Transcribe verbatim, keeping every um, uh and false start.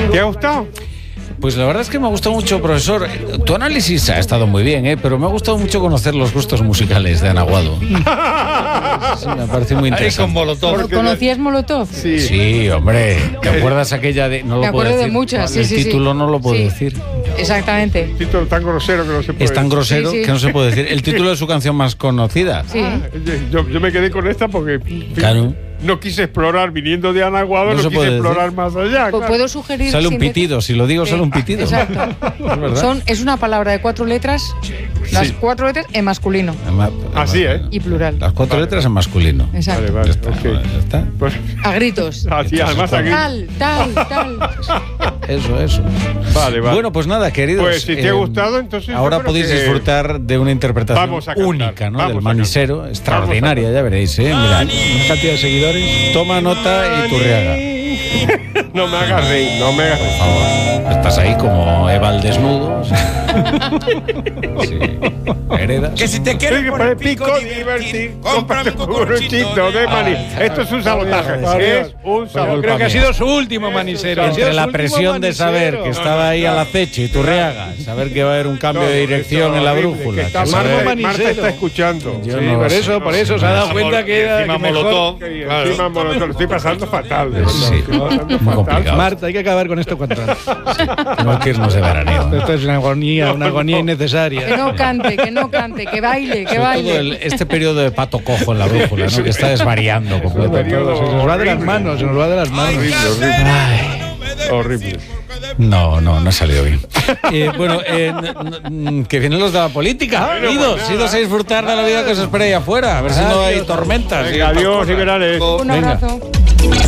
¿Te ha gustado? Pues la verdad es que me ha gustado mucho, profesor. Tu análisis ha estado muy bien, ¿eh? Pero me ha gustado mucho conocer los gustos musicales de Ana Aguado. Sí, me parece muy interesante. Ahí con Molotov. ¿Conocías Molotov? Sí. Sí, hombre. ¿Te acuerdas aquella de...? No lo Me puedo acuerdo de decir. muchas, sí, El sí, sí. título no lo puedo Sí. decir. Exactamente. Título tan grosero que no se puede. Es tan grosero Sí, sí. que no se puede decir. El título de su canción más conocida. Sí. Yo, yo me quedé con esta porque Claro. no quise explorar, viniendo de Ana Aguado, No no, se quise puede explorar más allá. Pues claro. puedo sugerir. Sale un sin decir- pitido. Si lo digo, sale un pitido. Exacto. Es verdad. Son, es una palabra de cuatro letras, las Sí. cuatro letras en masculino Además- Así, ¿eh? y plural. Las cuatro Vale. letras en masculino. Exacto. Vale, vale, Ya está, ok. ya está. Pues, A gritos. así, además aquí. Tal, tal, tal. Eso, eso. Vale, vale. Bueno, pues nada, queridos. Pues si te ha gustado, entonces Ahora yo creo podéis que disfrutar de una interpretación vamos a cantar, única, ¿no? vamos Del a manisero, extraordinaria, ya veréis, ¿eh? Mirad, una cantidad de seguidores. Toma nota y Turriaga. No me hagas reír, no me hagas reír. Por favor. Estás ahí como Eva al desnudo. Sí. Sí. Heredas. Que si te Sí, quieres que por el pico divertir, cómprame un cucuruchito de maní. Esto es un sabotaje. Es un Yo sabotaje. creo que ha sido su último manisero. Ha sido Entre su la último presión de manisero. saber que estaba ahí al acecho y Turriaga, saber que va a haber un cambio No, de dirección esto en la horrible, brújula. que está que Marta, saber- manisero. Marta está escuchando. Yo Sí, no por lo sé. eso, por eso se ha dado cuenta que era encima que mejor- Molotov. Que Claro. encima Molotov, lo estoy pasando fatal. de verdad, Sí, estoy pasando muy fatal. complicado. Marta, hay que acabar con esto cuanto antes. Tenemos que irnos de veraneo. Esto es una agonía, una agonía Que innecesaria. no cante, que no cante, que baile, que Sobre todo baile. el- este periodo de pato cojo en la brújula, ¿no? Que está desvariando completamente. periodo Se nos va de las horrible. manos, se nos va de las manos. Horrible, horrible. Ay, Horrible. no, no, no ha salido bien. Eh, bueno, eh, n- n- que vienen los de la política. Bueno, Idos, pues nada. idos a disfrutar de la vida que os espera ahí afuera. A ver si no hay tormentas. y Venga, estas adiós, cosas. liberales. Un Venga. abrazo.